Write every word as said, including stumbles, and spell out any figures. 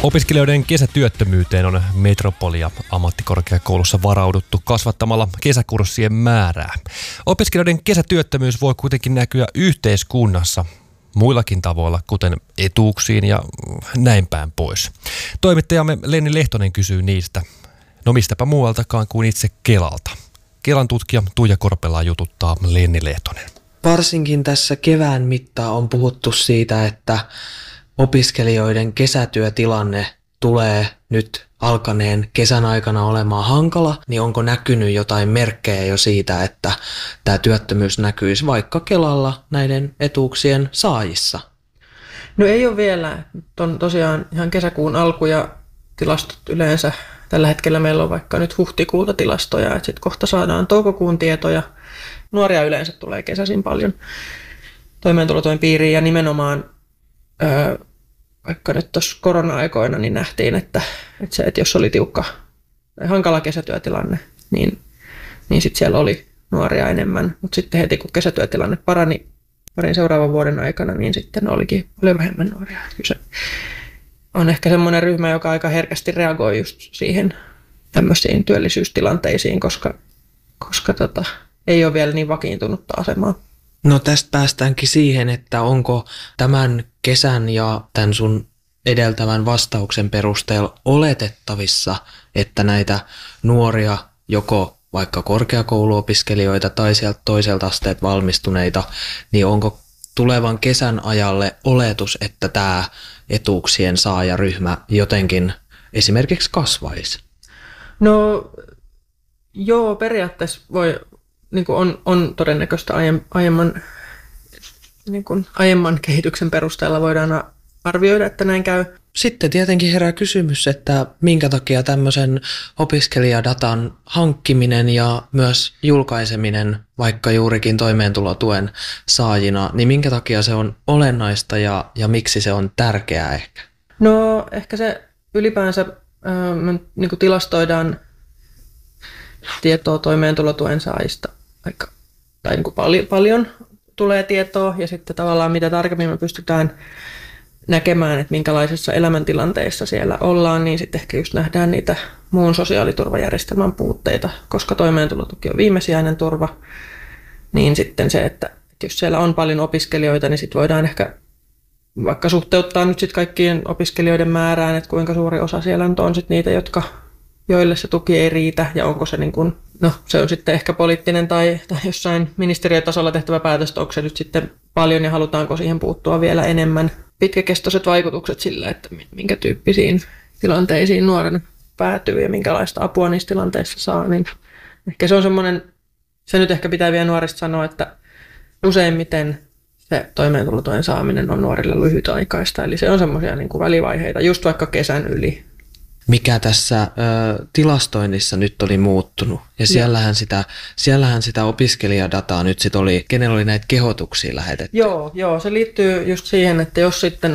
Opiskelijoiden kesätyöttömyyteen on Metropolia ammattikorkeakoulussa varauduttu kasvattamalla kesäkurssien määrää. Opiskelijoiden kesätyöttömyys voi kuitenkin näkyä yhteiskunnassa muillakin tavoilla, kuten etuuksiin ja näin päin pois. Toimittajamme Lenni Lehtonen kysyy niistä. No mistäpä muualtakaan kuin itse Kelalta. Kelan tutkija Tuija Korpela jututtaa Lenni Lehtonen. Varsinkin tässä kevään mittaan on puhuttu siitä, että opiskelijoiden kesätyötilanne tulee nyt alkaneen kesän aikana olemaan hankala, niin onko näkynyt jotain merkkejä jo siitä, että tämä työttömyys näkyisi vaikka Kelalla näiden etuuksien saajissa? No ei ole vielä. Nyt on tosiaan ihan kesäkuun alku ja tilastot yleensä. Tällä hetkellä meillä on vaikka nyt huhtikuuta tilastoja, että sitten kohta saadaan toukokuun tietoja. Nuoria yleensä tulee kesäisin paljon toimeentulotuen piiriin ja nimenomaan öö, vaikka nyt tuossa korona-aikoina niin nähtiin, että, että, se, että jos oli tiukka tai hankala kesätyötilanne, niin, niin sitten siellä oli nuoria enemmän. Mutta sitten heti kun kesätyötilanne parani parin seuraavan vuoden aikana, niin sitten olikin paljon vähemmän nuoria. Kyse on ehkä semmoinen ryhmä, joka aika herkästi reagoi just siihen tämmöisiin työllisyystilanteisiin, koska, koska tota, ei ole vielä niin vakiintunutta asemaa. No tästä päästäänkin siihen, että onko tämän kesän ja tämän sun edeltävän vastauksen perusteella oletettavissa, että näitä nuoria, joko vaikka korkeakouluopiskelijoita tai sieltä toiselta asteet valmistuneita, niin onko tulevan kesän ajalle oletus, että tämä etuuksien saajaryhmä jotenkin esimerkiksi kasvaisi? No joo, periaatteessa voi, niin kuin on, on todennäköistä aiemman, niin kuin aiemman kehityksen perusteella voidaan arvioida, että näin käy. Sitten tietenkin herää kysymys, että minkä takia tämmöisen opiskelijadatan hankkiminen ja myös julkaiseminen vaikka juurikin toimeentulotuen saajina, niin minkä takia se on olennaista ja, ja miksi se on tärkeää ehkä? No ehkä se ylipäänsä äh, me niin kuin tilastoidaan tietoa toimeentulotuen saajista aika, tai niin kuin paljon, paljon tulee tietoa ja sitten tavallaan mitä tarkemmin me pystytään näkemään, että minkälaisessa elämäntilanteessa siellä ollaan, niin sitten ehkä just nähdään niitä muun sosiaaliturvajärjestelmän puutteita, koska toimeentulotuki on viimesijainen turva, niin sitten se, että, että jos siellä on paljon opiskelijoita, niin sitten voidaan ehkä vaikka suhteuttaa nyt sitten kaikkien opiskelijoiden määrään, että kuinka suuri osa siellä nyt on sitten niitä, jotka, joille se tuki ei riitä, ja onko se niin kuin, no se on sitten ehkä poliittinen tai, tai jossain ministeriötasolla tehtävä päätös, että onko se nyt sitten paljon ja halutaanko siihen puuttua vielä enemmän. Pitkäkestoiset vaikutukset sillä, että minkä tyyppisiin tilanteisiin nuorena päätyy ja minkälaista apua niissä tilanteissa saa, niin ehkä se on semmoinen, se nyt ehkä pitää vielä nuorista sanoa, että useimmiten se toimeentulotuen saaminen on nuorille lyhytaikaista, eli se on semmoisia niin kuin välivaiheita, just vaikka kesän yli. Mikä tässä ö, tilastoinnissa nyt oli muuttunut. Ja siellähän sitä, siellähän sitä opiskelijadataa nyt sit oli, kenellä oli näitä kehotuksia lähetetty. Joo, joo, se liittyy just siihen, että jos sitten